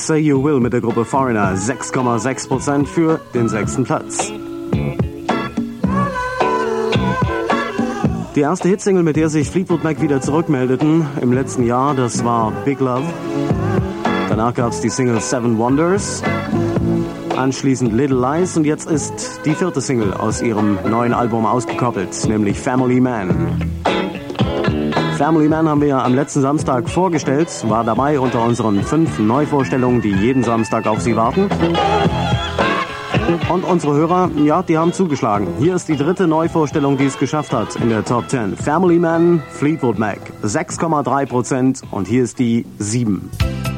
Say You Will mit der Gruppe Foreigner, 6,6% für den 6. Platz. Die erste Hitsingle, mit der sich Fleetwood Mac wieder zurückmeldeten im letzten Jahr, das war Big Love. Danach gab es die Single Seven Wonders, anschließend Little Lies und jetzt ist die 4. Single aus ihrem neuen Album ausgekoppelt, nämlich Family Man. Family Man haben wir ja am letzten Samstag vorgestellt, war dabei unter unseren 5 Neuvorstellungen, die jeden Samstag auf Sie warten. Und unsere Hörer, ja, die haben zugeschlagen. Hier ist die 3. Neuvorstellung, die es geschafft hat in der Top 10. Family Man, Fleetwood Mac, 6,3% und hier ist die 7.